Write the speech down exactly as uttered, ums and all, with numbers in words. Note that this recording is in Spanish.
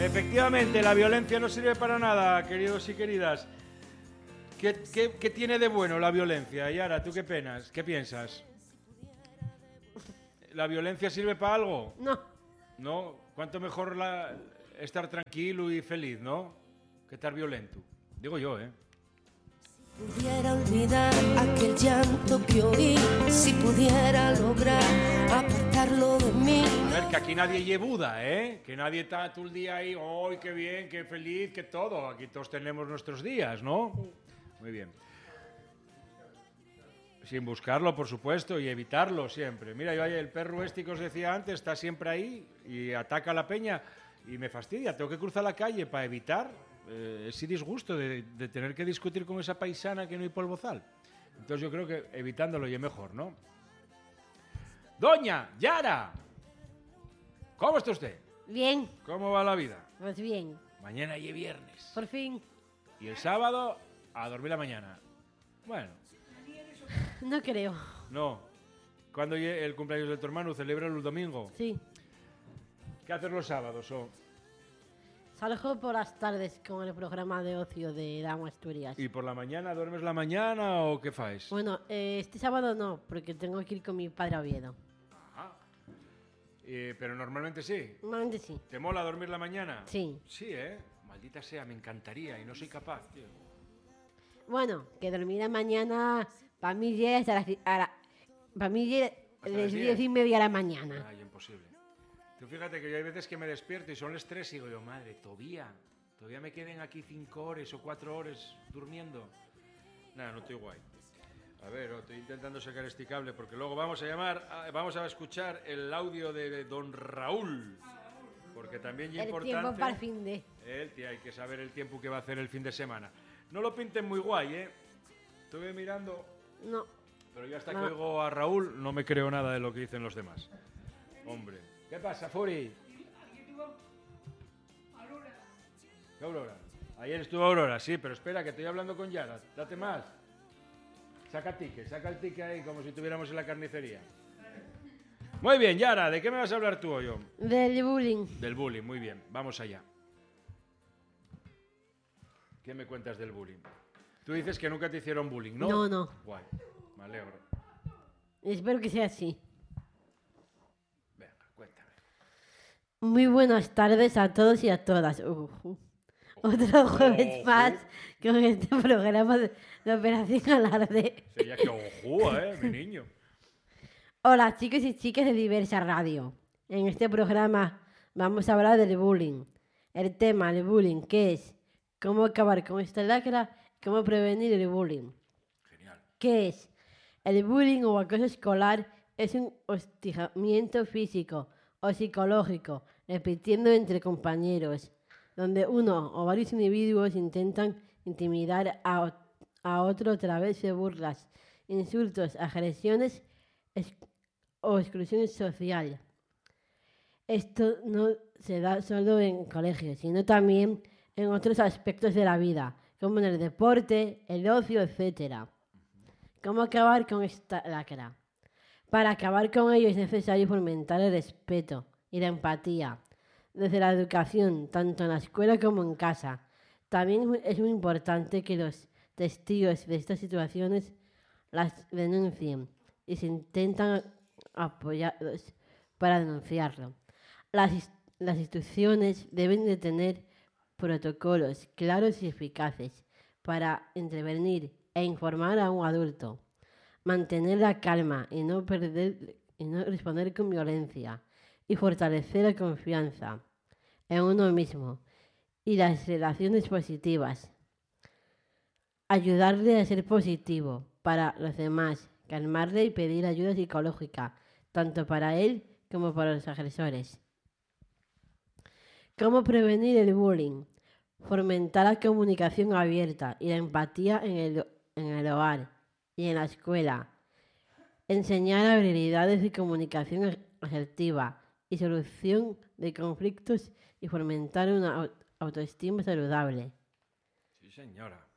Efectivamente, la violencia no sirve para nada, queridos y queridas. ¿Qué, qué, qué tiene de bueno la violencia? Yara, ¿tú qué penas? ¿Qué piensas? ¿La violencia sirve para algo? No. ¿No? ¿Cuánto mejor la, estar tranquilo y feliz, ¿no? Que estar violento. Digo yo, ¿eh? Si pudiera olvidar aquel llanto que oí, si pudiera lograr apartarlo de mí. A ver, que aquí nadie lleva Buda, ¿eh? Que nadie está todo el día ahí, ¡ay, qué bien, qué feliz, qué todo! Aquí todos tenemos nuestros días, ¿no? Muy bien. Sin buscarlo, por supuesto, y evitarlo siempre. Mira, yo el perro este que os decía antes está siempre ahí y ataca a la peña y me fastidia. Tengo que cruzar la calle para evitar eh, ese disgusto de, de tener que discutir con esa paisana que no hay polvozal. Entonces yo creo que evitándolo ya mejor, ¿no? Doña Yara, ¿cómo está usted? Bien. ¿Cómo va la vida? Pues bien. Mañana y viernes. Por fin. Y el sábado a dormir la mañana. Bueno. No creo. No. ¿Cuándo llegue el cumpleaños de tu hermano? ¿Celebra el domingo? Sí. ¿Qué haces los sábados? Oh? Salgo por las tardes con el programa de ocio de Dama Asturias. ¿Y por la mañana? ¿Duermes la mañana o qué faes? Bueno, eh, este sábado no, porque tengo que ir con mi padre a Oviedo. Ajá. Eh, pero normalmente sí. Normalmente sí. ¿Te mola dormir la mañana? Sí. Sí, ¿eh? Maldita sea, me encantaría y no soy capaz, tío. Bueno, que dormir la mañana para mí llega hasta las, a la, para mí llega las diez y media de la mañana. Ay, imposible. Tú fíjate que yo hay veces que me despierto y son las tres y digo yo, madre, todavía, todavía me queden aquí cinco horas o cuatro horas durmiendo. Nada, no estoy guay. A ver, estoy intentando sacar este cable porque luego vamos a llamar, a, vamos a escuchar el audio de don Raúl. Porque también es el importante... tiempo para el fin de... El, tío, hay que saber el tiempo que va a hacer el fin de semana. No lo pinten muy guay, ¿eh? Estuve mirando... No. Pero yo hasta no. que oigo a Raúl no me creo nada de lo que dicen los demás. Hombre. ¿Qué pasa, Furi? ¿Qué Aurora? Ayer estuvo Aurora, sí, pero espera, que estoy hablando con Yara. Date más. Saca ticket, saca el ticket ahí como si estuviéramos en la carnicería. Muy bien, Yara, ¿de qué me vas a hablar tú o yo? Del bullying. Del bullying, muy bien. Vamos allá. ¿Qué me cuentas del bullying? Tú dices que nunca te hicieron bullying, ¿no? No, no. Guay, me alegro. Espero que sea así. Venga, cuéntame. Muy buenas tardes a todos y a todas. Uh, uh. Otro jueves Ojo. más con este programa de, de Operación Alarde. Sería que ojo, ¿eh? Mi niño. Hola chicos y chicas de Diversa Radio. En este programa vamos a hablar del bullying. El tema del bullying, ¿qué es? ¿Cómo acabar con esta lacra? ¿Cómo prevenir el bullying? Genial. ¿Qué es? El bullying o acoso escolar es un hostigamiento físico o psicológico, repitiendo entre compañeros, donde uno o varios individuos intentan intimidar a, a otro a través de burlas, insultos, agresiones es, o exclusión social. Esto no se da solo en colegios, sino también en otros aspectos de la vida, como en el deporte, el ocio, etcétera. ¿Cómo acabar con esta lacra? Para acabar con ello es necesario fomentar el respeto y la empatía desde la educación, tanto en la escuela como en casa. También es muy importante que los testigos de estas situaciones las denuncien y se intentan apoyados para denunciarlo. Las, las instituciones deben de tener protocolos claros y eficaces para intervenir e informar a un adulto, mantener la calma y no perder y no responder con violencia y fortalecer la confianza en uno mismo y las relaciones positivas. Ayudarle a ser positivo para los demás, calmarle y pedir ayuda psicológica, tanto para él como para los agresores. ¿Cómo prevenir el bullying? Fomentar la comunicación abierta y la empatía en el, en el hogar y en la escuela. Enseñar habilidades de comunicación asertiva y solución de conflictos y fomentar una autoestima saludable. Sí, señora.